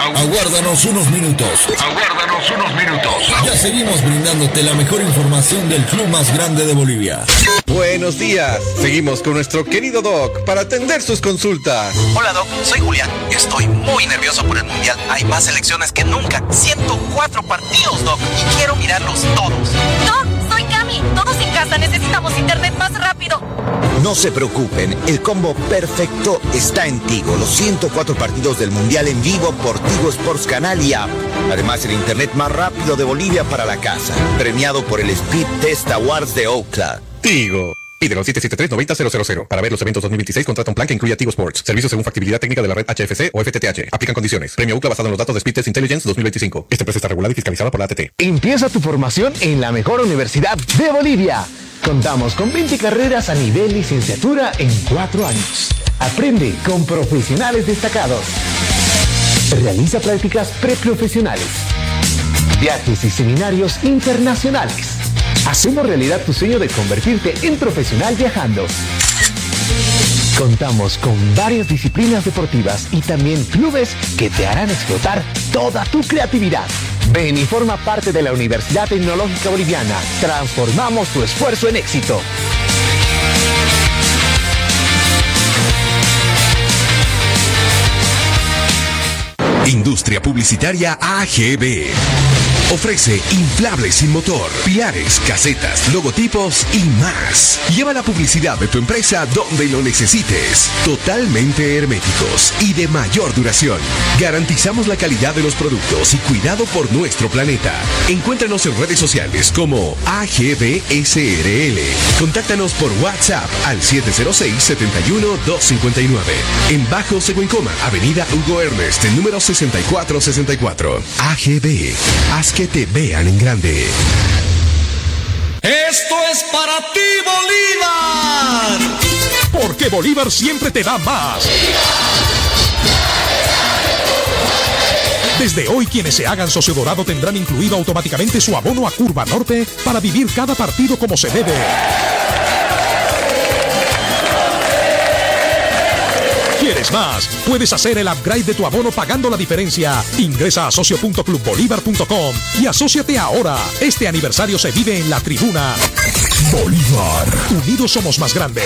Aguárdanos unos minutos. Ya seguimos brindándote la mejor información del club más grande de Bolivia. Buenos días. Seguimos con nuestro querido Doc para atender sus consultas. Hola Doc, soy Julián. Estoy muy nervioso por el Mundial. Hay más selecciones que nunca. 104 partidos, Doc. Y quiero mirarlos todos. Doc, soy Cami. Todos en casa necesitamos internet más rápido. No se preocupen, el combo perfecto está en Tigo. Los 104 partidos del Mundial en vivo por Tigo Sports Canal y App. Además, el internet más rápido de Bolivia para la casa. Premiado por el Speed Test Awards de Ookla. Tigo. Pídelo 773-90-000. Para ver los eventos 2026, contrata un plan que incluya Tigo Sports. Servicios según factibilidad técnica de la red HFC o FTTH. Aplican condiciones. Premio UCLA basado en los datos de Speed Test Intelligence 2025. Esta empresa está regulada y fiscalizada por la ATT. Empieza tu formación en la mejor universidad de Bolivia. Contamos con 20 carreras a nivel licenciatura en 4 años. Aprende con profesionales destacados. Realiza prácticas preprofesionales. Viajes y seminarios internacionales. Hacemos realidad tu sueño de convertirte en profesional viajando. Contamos con varias disciplinas deportivas y también clubes que te harán explotar toda tu creatividad. Ven y forma parte de la Universidad Tecnológica Boliviana. Transformamos tu esfuerzo en éxito. Industria Publicitaria AGB. Ofrece inflables sin motor, pilares, casetas, logotipos y más. Lleva la publicidad de tu empresa donde lo necesites. Totalmente herméticos y de mayor duración. Garantizamos la calidad de los productos y cuidado por nuestro planeta. Encuéntranos en redes sociales como AGB-SRL. Contáctanos por WhatsApp al 706-71-259. En Bajo Seguencoma, Avenida Hugo Ernest, el número 6464. AGB. Haz que te vean en grande. Esto es para ti, Bolívar. Porque Bolívar siempre te da más. Desde hoy, quienes se hagan socio dorado tendrán incluido automáticamente su abono a Curva Norte para vivir cada partido como se debe. ¿Quieres más? Puedes hacer el upgrade de tu abono pagando la diferencia. Ingresa a socio.clubbolivar.com y asóciate ahora. Este aniversario se vive en la tribuna. Bolívar. Unidos somos más grandes.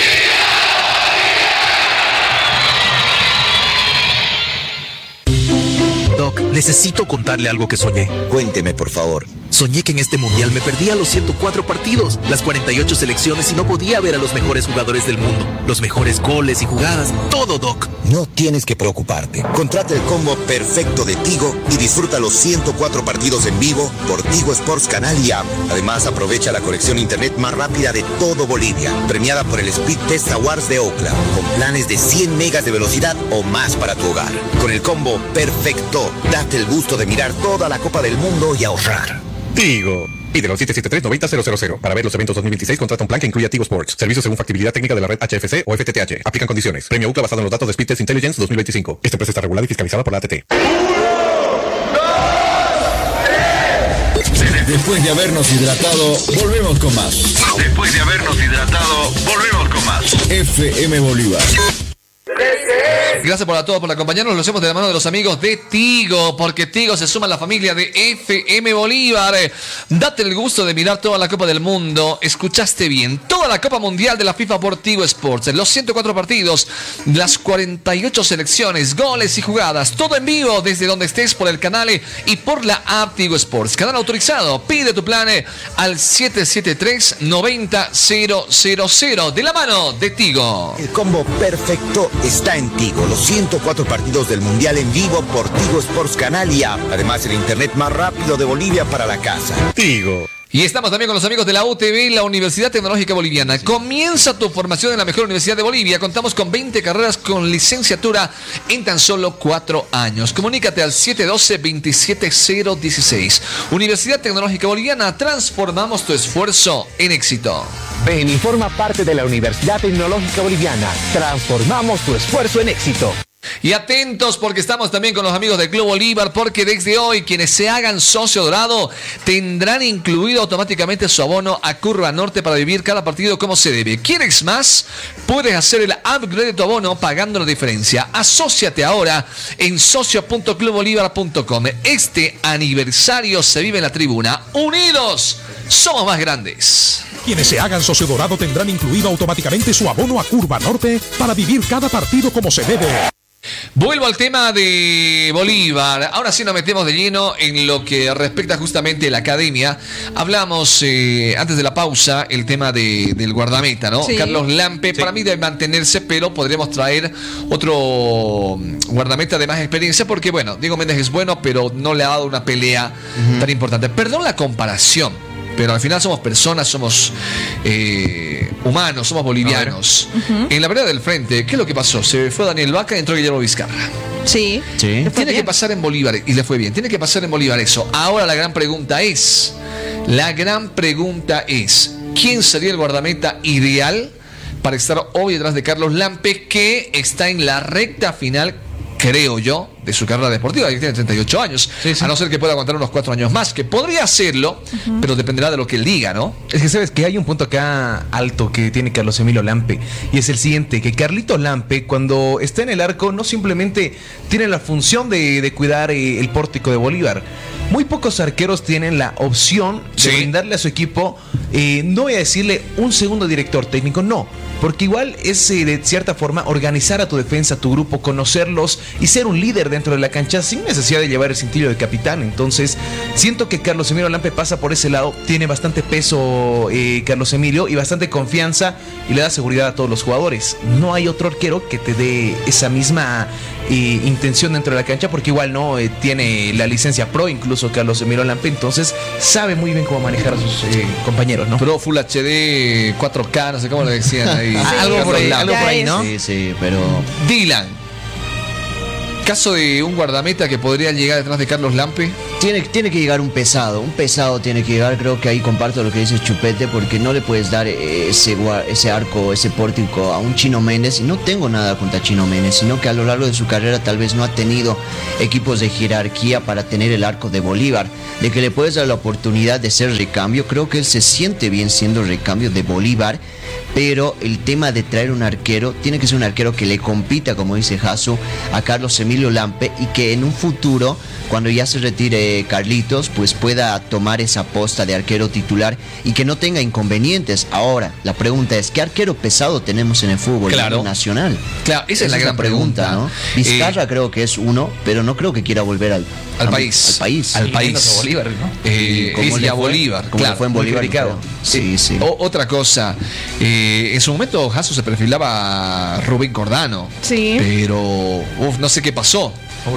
Doc, necesito contarle algo que soñé. Cuénteme, por favor. Soñé que en este mundial me perdía los 104 partidos, las 48 selecciones y no podía ver a los mejores jugadores del mundo, los mejores goles y jugadas, todo, Doc. No tienes que preocuparte. Contrata el combo perfecto de Tigo y disfruta los 104 partidos en vivo por Tigo Sports Canal y App. Además, aprovecha la conexión internet más rápida de todo Bolivia, premiada por el Speed Test Awards de Ookla, con planes de 100 megas de velocidad o más para tu hogar. Con el combo perfecto, date el gusto de mirar toda la Copa del Mundo y ahorrar. Tigo. Pídelo 773-90-000. Para ver los eventos 2026, contrata un plan que incluya Tigo Sports. Servicios según factibilidad técnica de la red HFC o FTTH. Aplican condiciones. Premio UCLA basado en los datos de Speed Test Intelligence 2025. Esta empresa está regulada y fiscalizada por la ATT. Después de habernos hidratado, volvemos con más. FM Bolívar. Gracias por todo, por acompañarnos. Lo hacemos de la mano de los amigos de Tigo, porque Tigo se suma a la familia de FM Bolívar. Date el gusto de mirar toda la Copa del Mundo. Escuchaste bien, toda la Copa Mundial de la FIFA por Tigo Sports. Los 104 partidos, las 48 selecciones, goles y jugadas. Todo en vivo desde donde estés por el canal y por la app Tigo Sports. Canal autorizado. Pide tu plan al 773-90-000 de la mano de Tigo. El combo perfecto está en Tigo. Los 104 partidos del Mundial en vivo por Tigo Sports Canal y App. Además, el internet más rápido de Bolivia para la casa. Tigo. Y estamos también con los amigos de la UTB, la Universidad Tecnológica Boliviana. Comienza tu formación en la mejor universidad de Bolivia. Contamos con 20 carreras con licenciatura en tan solo 4 años. Comunícate al 712-27016. Universidad Tecnológica Boliviana, transformamos tu esfuerzo en éxito. Ven y forma parte de la Universidad Tecnológica Boliviana. Transformamos tu esfuerzo en éxito. Y atentos porque estamos también con los amigos del Club Bolívar, porque desde hoy quienes se hagan socio dorado tendrán incluido automáticamente su abono a Curva Norte para vivir cada partido como se debe. ¿Quieres más? Puedes hacer el upgrade de tu abono pagando la diferencia. Asóciate ahora en socio.clubbolívar.com. Este aniversario se vive en la tribuna. Unidos somos más grandes. Quienes se hagan socio dorado tendrán incluido automáticamente su abono a Curva Norte para vivir cada partido como se debe. Vuelvo al tema de Bolívar. Ahora sí nos metemos de lleno en lo que respecta justamente a la academia. Hablamos antes de la pausa el tema del guardameta, ¿no? Sí. Carlos Lampe, sí. Para mí debe mantenerse, pero podremos traer otro guardameta de más experiencia porque, bueno, Diego Méndez es bueno, pero no le ha dado una pelea tan importante. Perdón la comparación, pero al final somos personas, somos humanos, somos bolivianos. En la vereda del frente, ¿qué es lo que pasó? Se fue Daniel Vaca y entró Guillermo Vizcarra. Sí. Tiene que pasar en Bolívar, y le fue bien, tiene que pasar en Bolívar eso. Ahora la gran pregunta es, ¿quién sería el guardameta ideal para estar hoy detrás de Carlos Lampe, que está en la recta final, creo yo, de su carrera deportiva, que tiene 38 años, a no ser que pueda aguantar unos 4 años más, que podría hacerlo, pero dependerá de lo que él diga, ¿no? Es que sabes que hay un punto acá alto que tiene Carlos Emilio Lampe, y es el siguiente, que Carlito Lampe, cuando está en el arco, no simplemente tiene la función de cuidar el pórtico de Bolívar. Muy pocos arqueros tienen la opción de brindarle a su equipo, no voy a decirle un segundo director técnico, no, porque igual es de cierta forma organizar a tu defensa, a tu grupo, conocerlos y ser un líder dentro de la cancha sin necesidad de llevar el cintillo de capitán. Entonces siento que Carlos Emilio Lampe pasa por ese lado, tiene bastante peso Carlos Emilio y bastante confianza y le da seguridad a todos los jugadores. No hay otro arquero que te dé esa misma intención dentro de la cancha, porque igual no tiene la licencia pro, incluso Carlos Emilio Lampe, entonces sabe muy bien cómo manejar a sus compañeros, ¿no? Pro, Full HD, 4K, no sé cómo le decían ahí. Algo por ahí, ¿no? Sí, pero... Dylan, caso de un guardameta que podría llegar detrás de Carlos Lampe. Tiene que llegar un pesado tiene que llegar. Creo que ahí comparto lo que dice Chupete, porque no le puedes dar ese arco, ese pórtico a un Chino Méndez, y no tengo nada contra Chino Méndez, sino que a lo largo de su carrera tal vez no ha tenido equipos de jerarquía para tener el arco de Bolívar, de que le puedes dar la oportunidad de ser recambio. Creo que él se siente bien siendo recambio de Bolívar, pero el tema de traer un arquero, tiene que ser un arquero que le compita, como dice Jasu, a Carlos Emilio Lampe, y que en un futuro, cuando ya se retire Carlitos, pues pueda tomar esa posta de arquero titular y que no tenga inconvenientes. Ahora, la pregunta es, ¿qué arquero pesado tenemos en el fútbol nacional? Claro, esa es la gran pregunta, ¿no? Vizcarra creo que es uno, pero no creo que quiera volver al país. Al país. A Bolívar, ¿no? Es ya Bolívar. Como fue en Bolívar. Sí. Otra cosa, en su momento Jasu se perfilaba a Rubén Cordano. Sí. Pero, no sé qué pasó.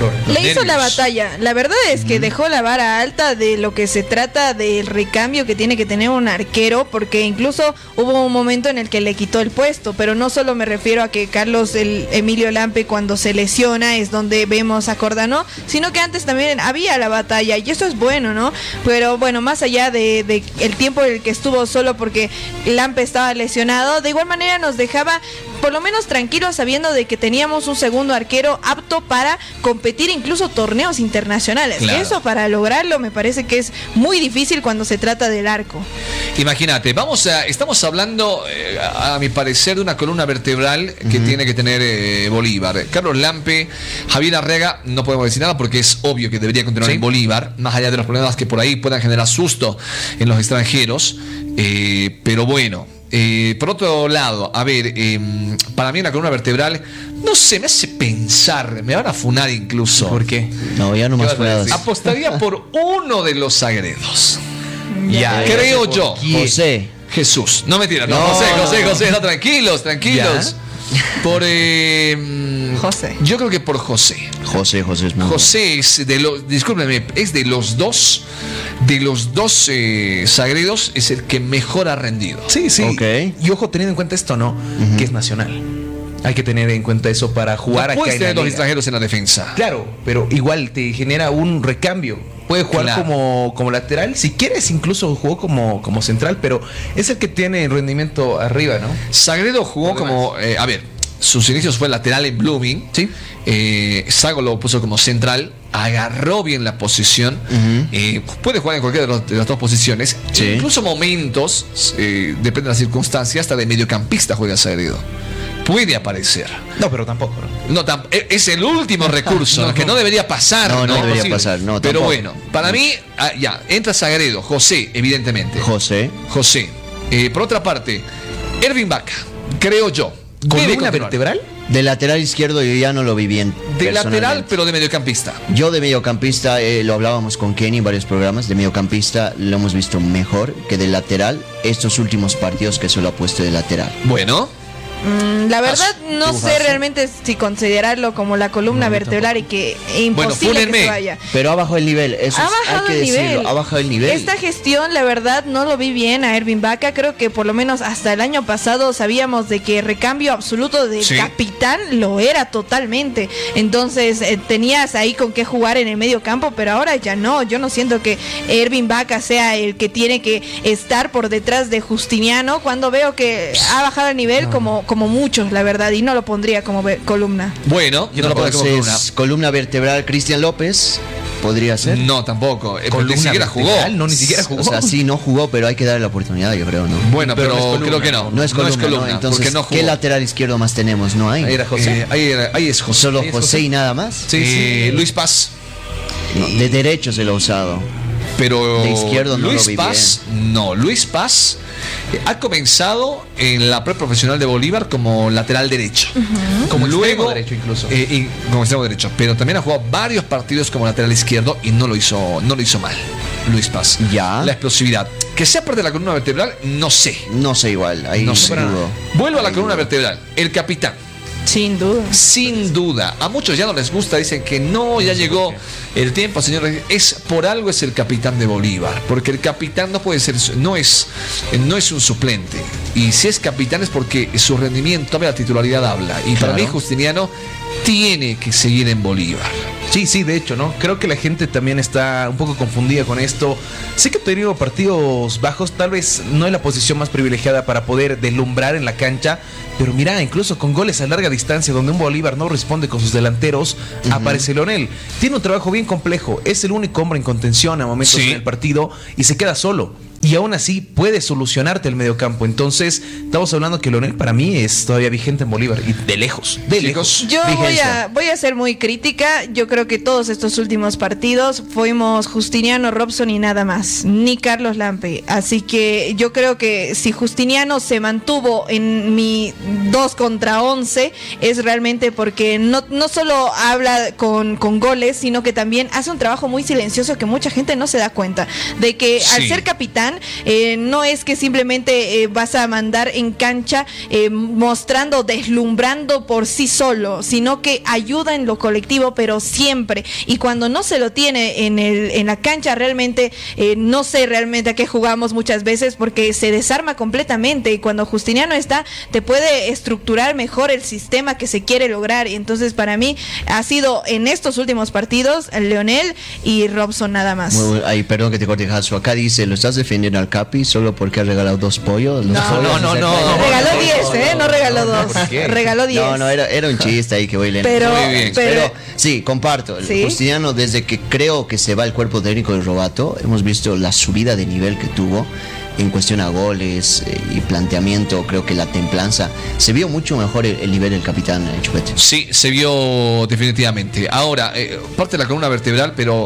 Le hizo la batalla. La verdad es que dejó la vara alta de lo que se trata del recambio que tiene que tener un arquero, porque incluso hubo un momento en el que le quitó el puesto, pero no solo me refiero a que Carlos Emilio Lampe, cuando se lesiona es donde vemos a Cordano, sino que antes también había la batalla, y eso es bueno, ¿no? Pero bueno, más allá de el tiempo en el que estuvo solo porque Lampe estaba lesionado, de igual manera nos dejaba por lo menos tranquilos sabiendo de que teníamos un segundo arquero apto para competir incluso torneos internacionales. Claro. Eso, para lograrlo, me parece que es muy difícil cuando se trata del arco. Imagínate, estamos hablando, a mi parecer, de una columna vertebral que tiene que tener Bolívar. Carlos Lampe, Javier Arrega, no podemos decir nada porque es obvio que debería continuar en Bolívar, más allá de los problemas que por ahí puedan generar susto en los extranjeros. Pero bueno, por otro lado, a ver, para mí una columna vertebral, no sé, me hace pensar, me van a funar incluso. ¿Por qué? No, ya no más funadas. Apostaría por uno de los Sagredos. Ya, creo yo. José. Jesús. No, mentira, no. José, no, tranquilos. Por José. Yo creo que por José. José es muy José es de los, discúlpenme, es de los dos Sagredos, es el que mejor ha rendido. Sí. Okay. Y ojo, teniendo en cuenta esto, ¿no? Que es nacional. Hay que tener en cuenta eso para jugar acá en la liga. Puedes tener dos extranjeros en la defensa. Claro, pero igual te genera un recambio. Puede jugar como lateral. Si quieres, incluso jugó como central, pero es el que tiene rendimiento arriba, ¿no? Sagredo jugó como... a ver, sus inicios fue lateral en Blooming. Sí. Sago lo puso como central, agarró bien la posición. Puede jugar en cualquiera de las dos posiciones. Sí. Incluso momentos, depende de las circunstancias, hasta de mediocampista juega Sagredo. Puede aparecer. No, pero tampoco. No, es el último recurso, que no debería pasar. No debería pasar, no, pero tampoco. bueno, para mí, ya, entra Sagredo, José, evidentemente. José. Por otra parte, Ervin Vaca, creo yo. ¿Columna vertebral? De lateral izquierdo yo ya no lo vi bien. De lateral, pero de mediocampista. Yo de mediocampista, lo hablábamos con Kenny en varios programas, de mediocampista lo hemos visto mejor que de lateral estos últimos partidos que se lo ha puesto de lateral. Bueno. La verdad no sé realmente si considerarlo como la columna vertebral y que imposible que se vaya. Pero ha bajado el nivel, eso ha es, bajado hay que el decirlo, nivel. ha bajado el nivel. Esta gestión, la verdad, no lo vi bien a Ervin Vaca. Creo que por lo menos hasta el año pasado sabíamos de que recambio absoluto del capitán lo era totalmente. Entonces tenías ahí con qué jugar en el medio campo, pero ahora ya no. Yo no siento que Ervin Vaca sea el que tiene que estar por detrás de Justiniano cuando veo que ha bajado el nivel como muchos, la verdad, y no lo pondría como columna. Bueno, yo no lo pondría como columna. Columna vertebral, Cristian López. ¿Podría ser? No, tampoco. Ni siquiera jugó. No, ni siquiera jugó. O sea, sí, no jugó, pero hay que darle la oportunidad, yo creo, ¿no? Bueno, pero no creo que no. No es columna, ¿no? Entonces, porque no jugó. ¿qué lateral izquierdo más tenemos? No hay. Ahí era José. Ahí es José. Solo José y nada más. Sí. Luis Paz. No, de derecho se lo ha usado. Pero de izquierdo no Luis lo vi Paz, bien. No, Luis Paz ha comenzado en la preprofesional de Bolívar como lateral derecho. Como luego derecho incluso. Como extremo derecho, pero también ha jugado varios partidos como lateral izquierdo y no lo hizo mal. Luis Paz. Ya. La explosividad. Que sea parte de la columna vertebral, no sé. No sé igual. Ahí no sé. dudo. Vuelvo a la columna vertebral. El capitán. Sin duda. Sin duda. A muchos ya no les gusta, dicen que no, ya llegó el tiempo, señores. Por algo es el capitán de Bolívar, porque el capitán no puede ser, no es un suplente. Y si es capitán es porque su rendimiento, la titularidad habla. Y para mí Justiniano tiene que seguir en Bolívar. Sí, de hecho, ¿no? Creo que la gente también está un poco confundida con esto. Sé que ha tenido partidos bajos, tal vez no es la posición más privilegiada para poder deslumbrar en la cancha, pero mira, incluso con goles a larga distancia, donde un Bolívar no responde con sus delanteros, aparece Leonel. Tiene un trabajo bien complejo, es el único hombre en contención a momentos en el partido y se queda solo. Y aún así puede solucionarte el mediocampo. Entonces, estamos hablando que Leonel para mí es todavía vigente en Bolívar. Y de lejos. Yo voy a ser muy crítica. Yo creo que todos estos últimos partidos fuimos Justiniano, Robson y nada más. Ni Carlos Lampe. Así que yo creo que si Justiniano se mantuvo en mi 2 contra 11, es realmente porque no solo habla con goles, sino que también hace un trabajo muy silencioso que mucha gente no se da cuenta. De que al ser capitán, no es que simplemente vas a mandar en cancha mostrando, deslumbrando por sí solo, sino que ayuda en lo colectivo, pero siempre. Y cuando no se lo tiene en la cancha, realmente no sé realmente a qué jugamos muchas veces, porque se desarma completamente. Y cuando Justiniano está, te puede estructurar mejor el sistema que se quiere lograr. Y entonces para mí ha sido en estos últimos partidos Leonel y Robson nada más. Ay, perdón que te corte, Jaso. Acá dice, ¿lo estás defendiendo al Capi solo porque ha regalado 2 pollos? No. Regaló 10, no regaló 2. Regaló 10. No, era un chiste ahí que voy leyendo. Pero sí, comparto. ¿Sí? Justiniano, desde que creo que se va el cuerpo técnico del Robato, hemos visto la subida de nivel que tuvo en cuestión a goles y planteamiento. Creo que la templanza, se vio mucho mejor el nivel del capitán Chupete. Sí, se vio definitivamente. Ahora, parte de la columna vertebral, pero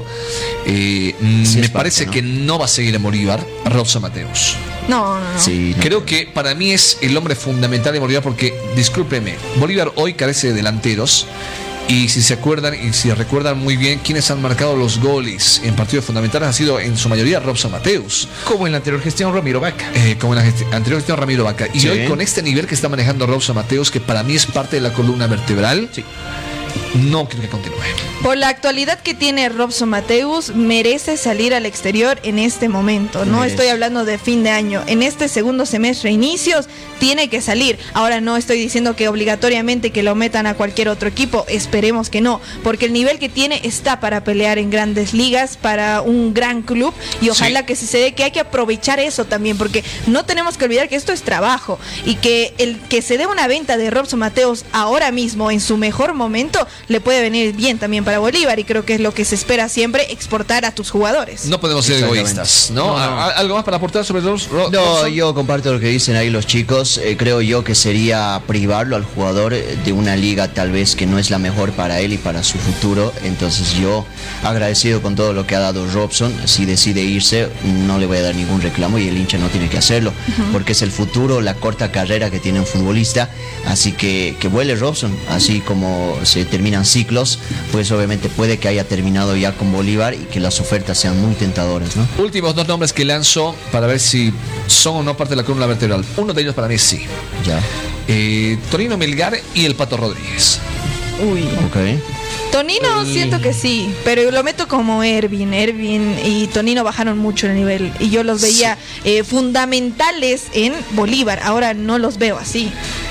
me parece que no va a seguir en Bolívar Robson Mateus. No. Sí, creo que para mí es el hombre fundamental de Bolívar, porque, discúlpeme, Bolívar hoy carece de delanteros. Y si se acuerdan y si recuerdan muy bien, quienes han marcado los goles en partidos fundamentales ha sido en su mayoría Robson Mateus. Como en la anterior gestión Ramiro Vaca. Como en la anterior gestión Ramiro Vaca. Y hoy con este nivel que está manejando Robson Mateus, que para mí es parte de la columna vertebral, no quiero que continúe. Por la actualidad que tiene Robson Mateus, merece salir al exterior en este momento. No estoy hablando de fin de año. En este segundo semestre, inicios, tiene que salir. Ahora no estoy diciendo que obligatoriamente que lo metan a cualquier otro equipo. Esperemos que no. Porque el nivel que tiene está para pelear en grandes ligas, para un gran club. Y ojalá que si se dé, que hay que aprovechar eso también. Porque no tenemos que olvidar que esto es trabajo. Y que el que se dé una venta de Robson Mateus ahora mismo, en su mejor momento, le puede venir bien también para Bolívar, y creo que es lo que se espera siempre, exportar a tus jugadores. No podemos ser egoístas, ¿no? ¿Algo más para aportar sobre los No, yo comparto lo que dicen ahí los chicos. Creo yo que sería privarlo al jugador de una liga tal vez que no es la mejor para él y para su futuro. Entonces yo, agradecido con todo lo que ha dado Robson, si decide irse, no le voy a dar ningún reclamo, y el hincha no tiene que hacerlo, porque es el futuro, la corta carrera que tiene un futbolista. Así que vuele Robson, así como se terminan ciclos, pues obviamente puede que haya terminado ya con Bolívar y que las ofertas sean muy tentadoras, ¿no? Últimos dos nombres que lanzo para ver si son o no parte de la columna vertebral. Uno de ellos para mí sí. Ya. Tonino Melgar y el Pato Rodríguez. Uy. Ok. Tonino siento que sí, pero lo meto como Ervin y Tonino bajaron mucho el nivel, y yo los veía fundamentales en Bolívar. Ahora no los veo así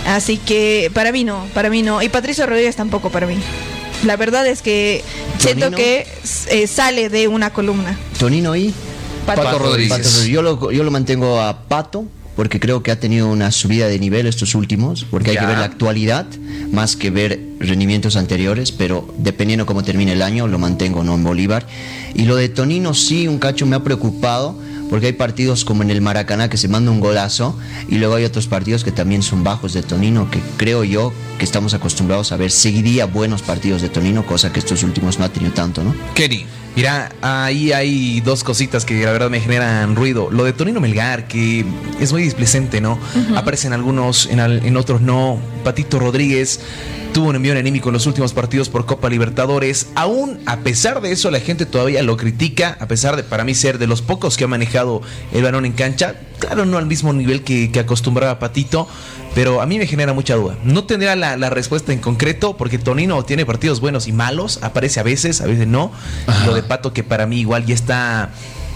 que para mí no, y Patricio Rodríguez tampoco para mí. La verdad es que siento que sale de una columna. Tonino y Pato Rodríguez. Yo lo mantengo a Pato, porque creo que ha tenido una subida de nivel estos últimos, porque hay que ver la actualidad más que ver rendimientos anteriores, pero dependiendo cómo termine el año lo mantengo no en Bolívar. Y lo de Tonino sí, un cacho me ha preocupado, porque hay partidos como en el Maracaná que se manda un golazo, y luego hay otros partidos que también son bajos de Tonino, que creo yo que estamos acostumbrados a ver seguiría buenos partidos de Tonino, cosa que estos últimos no ha tenido tanto, ¿no? Kenny. Mira, ahí hay dos cositas que la verdad me generan ruido. Lo de Tonino Melgar, que es muy displicente, ¿no? Aparecen algunos, en otros no. Patito Rodríguez tuvo un envío anímico en los últimos partidos por Copa Libertadores. Aún a pesar de eso, la gente todavía lo critica, a pesar de, para mí, ser de los pocos que ha manejado el balón en cancha. Claro, no al mismo nivel que acostumbraba Patito, pero a mí me genera mucha duda. No tendrá la respuesta en concreto, porque Tonino tiene partidos buenos y malos, aparece a veces no. Lo de Pato, que para mí igual ya está,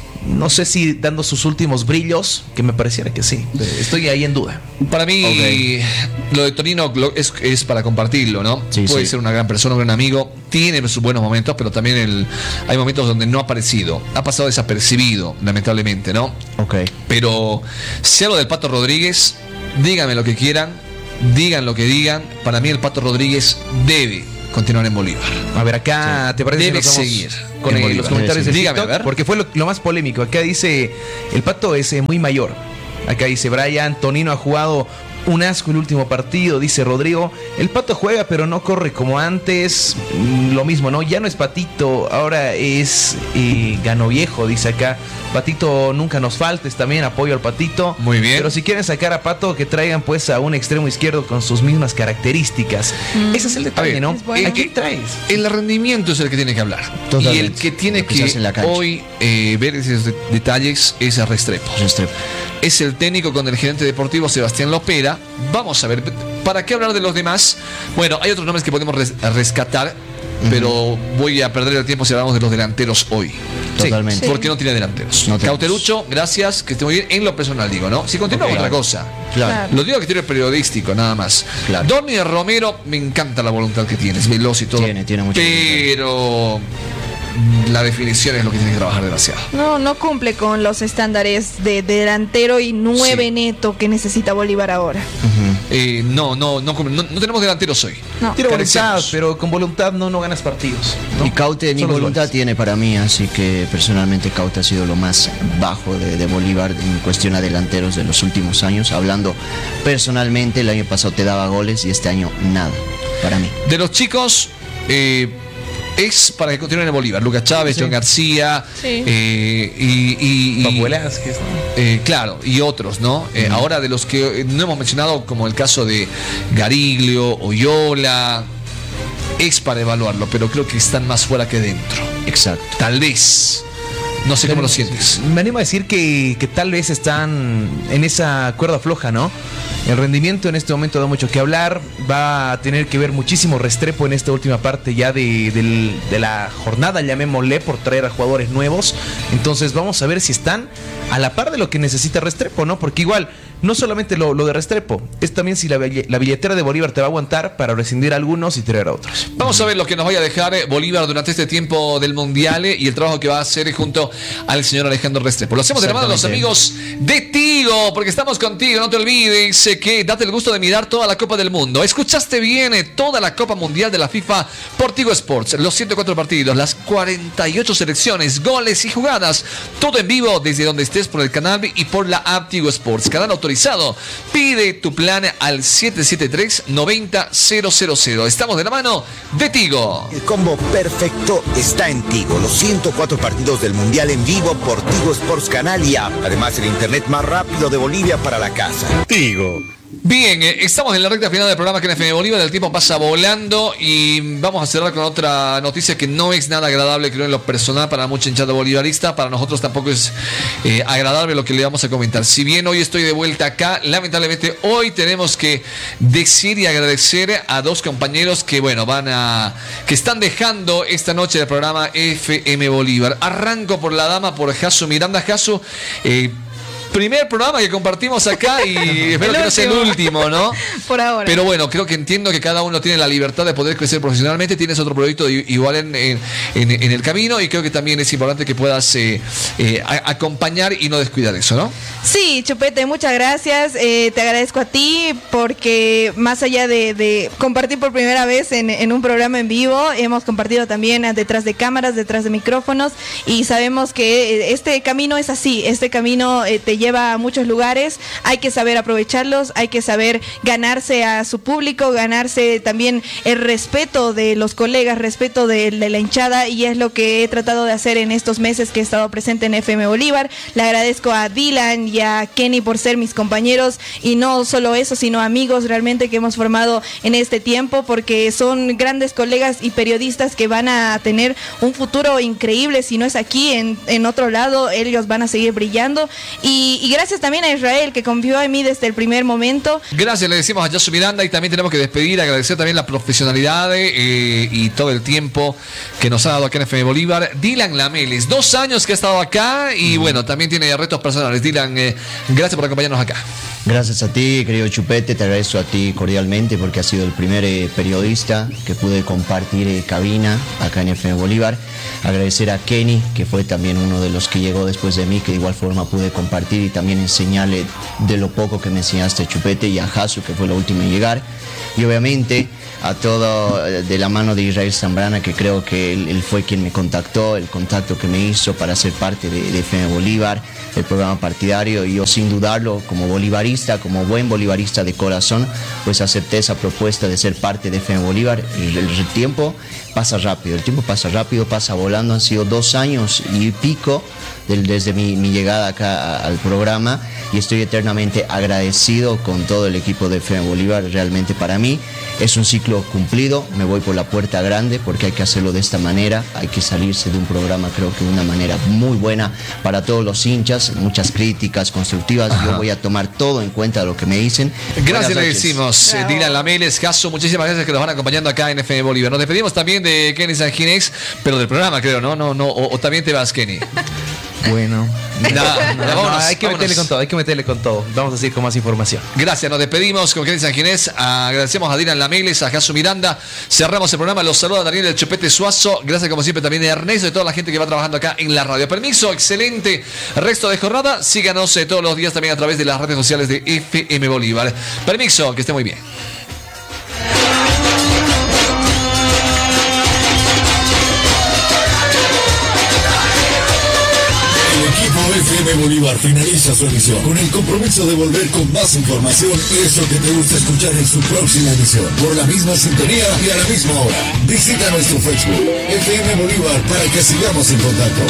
no sé si dando sus últimos brillos, que me pareciera que sí. Estoy ahí en duda. Para mí, lo de Tonino es para compartirlo, ¿no? Sí, puede ser una gran persona, un gran amigo, tiene sus buenos momentos, pero también hay momentos donde no ha aparecido, ha pasado desapercibido, lamentablemente, ¿no? Pero sea lo del Pato Rodríguez, díganme lo que quieran, digan lo que digan, para mí el Pato Rodríguez debe continuar en Bolívar. A ver, acá, ¿te parece debe que nos vamos seguir con los comentarios de Dígame, TikTok? Porque fue lo más polémico. Acá dice, el Pato es muy mayor. Acá dice Brian, Tonino ha jugado un asco el último partido, dice Rodrigo. El Pato juega pero no corre como antes. Lo mismo, ¿no? Ya no es Patito, ahora es Gano Viejo, dice acá. Patito nunca nos faltes, también apoyo al Patito. Muy bien. Pero si quieren sacar a Pato, que traigan pues a un extremo izquierdo con sus mismas características. Ese es el detalle, ¿no? ¿A qué traes? El rendimiento es el que tiene que hablar. Totalmente. Y el que tiene que hoy ver esos detalles es a Restrepo. Es el técnico con el gerente deportivo Sebastián Lopera. Vamos a ver, ¿para qué hablar de los demás? Bueno, hay otros nombres que podemos rescatar, pero voy a perder el tiempo si hablamos de los delanteros hoy. Totalmente. Porque no tiene delanteros. Cauterucho, gracias, que esté muy bien en lo personal, digo, ¿no? Si continúa otra cosa. Claro. Lo digo que tiene periodístico, nada más. Claro. Donny Romero, me encanta la voluntad que tiene, es veloz y todo. Tiene mucho. Pero la definición es lo que tiene que trabajar demasiado. No cumple con los estándares de delantero y 9 neto que necesita Bolívar ahora. No tenemos delanteros hoy. Tiene voluntad, pero con voluntad no ganas partidos, ¿no? Y Caute ni voluntad tiene para mí, así que personalmente Caute ha sido lo más bajo de Bolívar en cuestión a delanteros de los últimos años. Hablando personalmente, el año pasado te daba goles y este año nada, para mí. De los chicos, es para que continúen en Bolívar. Lucas Chávez, John García, Papu Velázquez, ¿no? Claro, y otros, ¿no? Ahora de los que no hemos mencionado, como el caso de Gariglio, Oyola, es para evaluarlo, pero creo que están más fuera que dentro. Exacto. Tal vez No sé cómo lo sientes. Me animo a decir que tal vez están en esa cuerda floja, ¿no? El rendimiento en este momento da mucho que hablar. Va a tener que ver muchísimo Restrepo en esta última parte ya de la jornada, llamémosle, por traer a jugadores nuevos. Entonces vamos a ver si están a la par de lo que necesita Restrepo, ¿no? Porque igual, no solamente lo de Restrepo, es también si la billetera de Bolívar te va a aguantar para rescindir a algunos y traer a otros. Vamos a ver lo que nos vaya a dejar Bolívar durante este tiempo del Mundial y el trabajo que va a hacer junto al señor Alejandro Restrepo. Lo hacemos de la mano de los amigos de Tigo, porque estamos contigo. No te olvides que date el gusto de mirar toda la Copa del Mundo. Escuchaste bien, toda la Copa Mundial de la FIFA por Tigo Sports. Los 104 partidos, las 48 selecciones, goles y jugadas. Todo en vivo desde donde estés por el canal y por la app Tigo Sports. Canal autorizado. Pide tu plan al 773-90000. Estamos de la mano de Tigo. El combo perfecto está en Tigo. Los 104 partidos del Mundial en vivo por Tigo Sports Canal y app. Además, el internet más rápido de Bolivia para la casa. Tigo. Bien, estamos en la recta final del programa que en FM Bolívar. El tiempo pasa volando y vamos a cerrar con otra noticia que no es nada agradable, creo, en lo personal para mucha hinchada bolivarista. Para nosotros tampoco es agradable lo que le vamos a comentar. Si bien hoy estoy de vuelta acá, lamentablemente hoy tenemos que decir y agradecer a dos compañeros que, bueno, que están dejando esta noche del programa FM Bolívar. Arranco por la dama, por Jasu Miranda. Jasu, primer programa que compartimos acá y espero que no sea el último, ¿no? Por ahora. Pero bueno, creo que entiendo que cada uno tiene la libertad de poder crecer profesionalmente. Tienes otro proyecto igual en el camino y creo que también es importante que puedas acompañar y no descuidar eso, ¿no? Sí, Chupete, muchas gracias. Te agradezco a ti porque más allá de compartir por primera vez en un programa en vivo, hemos compartido también detrás de cámaras, detrás de micrófonos y sabemos que este camino es así. Este camino te lleva a muchos lugares, hay que saber aprovecharlos, hay que saber ganarse a su público, ganarse también el respeto de los colegas, respeto de la hinchada y es lo que he tratado de hacer en estos meses que he estado presente en FM Bolívar. Le agradezco a Dylan y a Kenny por ser mis compañeros y no solo eso, sino amigos realmente que hemos formado en este tiempo porque son grandes colegas y periodistas que van a tener un futuro increíble, si no es aquí, en otro lado, ellos van a seguir brillando y gracias también a Israel que confió en mí desde el primer momento. Gracias, le decimos a Jasu Miranda y también tenemos que despedir, agradecer también la profesionalidad y todo el tiempo que nos ha dado acá en FM Bolívar. Dylan Lameles, 2 años que ha estado acá y bueno, también tiene retos personales. Dylan, gracias por acompañarnos acá. Gracias a ti, querido Chupete, te agradezco a ti cordialmente porque has sido el primer periodista que pude compartir cabina acá en FM Bolívar. Agradecer a Kenny, que fue también uno de los que llegó después de mí, que de igual forma pude compartir y también enseñarle de lo poco que me enseñaste, Chupete, y a Jasu, que fue la última en llegar. Y obviamente a todo de la mano de Israel Zambrana, que creo que él fue quien me contactó, el contacto que me hizo para ser parte de FM Bolívar, el programa partidario, y yo sin dudarlo, como bolivarista, como buen bolivarista de corazón, pues acepté esa propuesta de ser parte de FM Bolívar. El tiempo pasa rápido, pasa volando. Han sido 2 años y pico desde mi llegada acá al programa y estoy eternamente agradecido con todo el equipo de FM Bolívar. Realmente para mí es un ciclo cumplido, me voy por la puerta grande porque hay que hacerlo de esta manera, hay que salirse de un programa creo que de una manera muy buena para todos los hinchas, muchas críticas constructivas. Yo voy a tomar todo en cuenta de lo que me dicen. Gracias le decimos, Dylan Lameles, Jasu, muchísimas gracias que nos van acompañando acá en FM Bolívar. Nos despedimos también de Kenny Sanginés, pero del programa creo, ¿no? O también te vas, Kenny. Bueno, vámonos, hay que meterle con todo. Vamos a seguir con más información. Gracias, nos despedimos con Kenny Sanginés. Agradecemos a Dylan Lameles, a Jasu Miranda. Cerramos el programa. Los saluda Daniel del Chupete Suazo. Gracias como siempre también a Ernesto y toda la gente que va trabajando acá en la radio. Permiso, excelente resto de jornada. Síganos todos los días también a través de las redes sociales de FM Bolívar. Permiso, que esté muy bien. FM Bolívar finaliza su emisión con el compromiso de volver con más información y eso que te gusta escuchar en su próxima emisión, por la misma sintonía y a la misma hora. Visita nuestro Facebook, FM Bolívar, para que sigamos en contacto.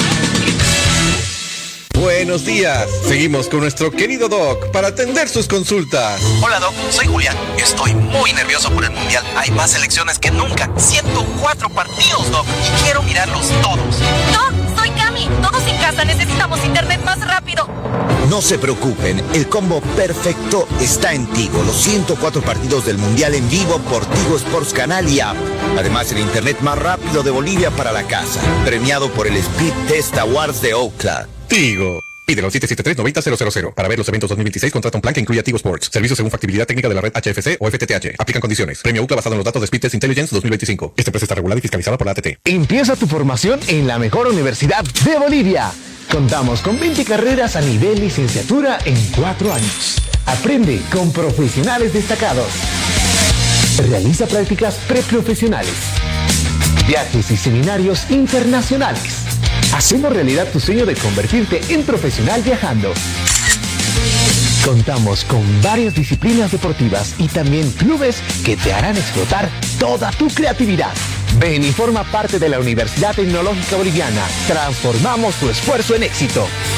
Buenos días. Seguimos con nuestro querido Doc para atender sus consultas. Hola Doc, soy Julián. Estoy muy nervioso por el Mundial. Hay más selecciones que nunca. 104 partidos, Doc. Y quiero mirarlos todos. Doc, soy Cami. Todos casa necesitamos internet más rápido. No se preocupen, el combo perfecto está en Tigo. Los 104 partidos del Mundial en vivo por Tigo Sports Canal y App. Además, el internet más rápido de Bolivia para la casa. Premiado por el Speed Test Awards de Ookla. Tigo. Pídelo al 773-90000. Para ver los eventos 2026, contrata un plan que incluya Tigo Sports. Servicios según factibilidad técnica de la red HFC o FTTH. Aplican condiciones. Premio UCLA basado en los datos de Speed Test Intelligence 2025. Esta empresa está regulada y fiscalizada por la ATT. Empieza tu formación en la mejor universidad de Bolivia. Contamos con 20 carreras a nivel licenciatura en 4 años. Aprende con profesionales destacados. Realiza prácticas preprofesionales. Viajes y seminarios internacionales. Hacemos realidad tu sueño de convertirte en profesional viajando. Contamos con varias disciplinas deportivas y también clubes que te harán explotar toda tu creatividad. Ven y forma parte de la Universidad Tecnológica Boliviana. Transformamos tu esfuerzo en éxito.